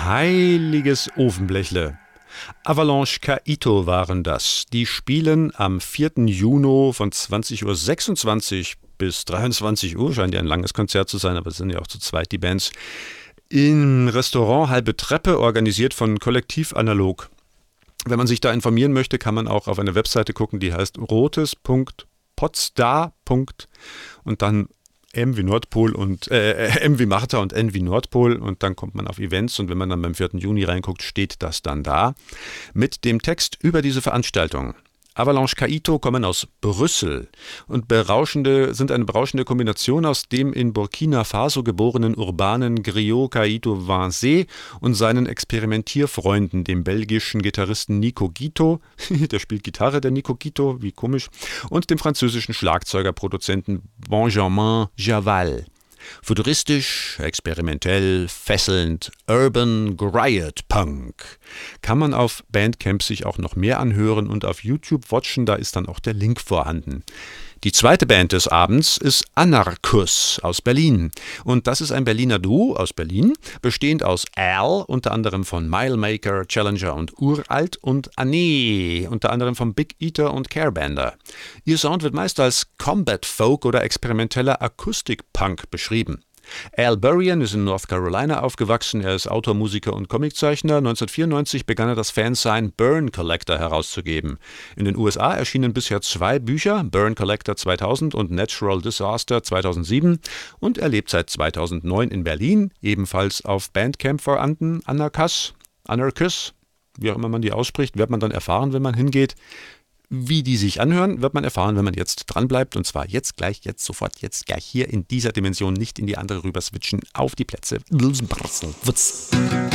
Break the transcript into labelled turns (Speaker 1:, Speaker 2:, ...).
Speaker 1: heiliges Ofenblechle. Avalanche Kaito waren das. Die spielen am 4. Juni von 20.26 Uhr bis 23 Uhr. Scheint ja ein langes Konzert zu sein, aber es sind ja auch zu zweit die Bands. Im Restaurant Halbe Treppe, organisiert von Kollektiv Analog. Wenn man sich da informieren möchte, kann man auch auf eine Webseite gucken, die heißt rotes.potsdar. Und dann M wie Nordpol und M wie Martha und N wie Nordpol, und dann kommt man auf Events, und wenn man dann beim 4. Juni reinguckt, steht das dann da mit dem Text über diese Veranstaltung. Avalanche Kaito kommen aus Brüssel und sind eine berauschende Kombination aus dem in Burkina Faso geborenen urbanen Griot Kaito Vincé und seinen Experimentierfreunden, dem belgischen Gitarristen Nico Guito, der spielt Gitarre, der Nico Guito, wie komisch, und dem französischen Schlagzeugerproduzenten Benjamin Javal. Futuristisch, experimentell, fesselnd, Urban Griot Punk. Kann man auf Bandcamp sich auch noch mehr anhören und auf YouTube watchen, da ist dann auch der Link vorhanden. Die zweite Band des Abends ist Anarchus aus Berlin. Und das ist ein Berliner Duo aus Berlin, bestehend aus Al, unter anderem von Milemaker, Challenger und Uralt, und Anne, unter anderem von Big Eater und Carebander. Ihr Sound wird meist als Combat Folk oder experimenteller Akustik-Punk beschrieben. Al Burrian ist in North Carolina aufgewachsen, er ist Autor, Musiker und Comiczeichner. 1994 begann er das Fanzine Burn Collector herauszugeben. In den USA erschienen bisher 2 Bücher, Burn Collector 2000 und Natural Disaster 2007, und er lebt seit 2009 in Berlin, ebenfalls auf Bandcamp vorhanden. Anarchus, wie auch immer man die ausspricht, wird man dann erfahren, wenn man hingeht. Wie die sich anhören, wird man erfahren, wenn man jetzt dranbleibt. Und zwar jetzt gleich hier in dieser Dimension, nicht in die andere rüber switchen, auf die Plätze.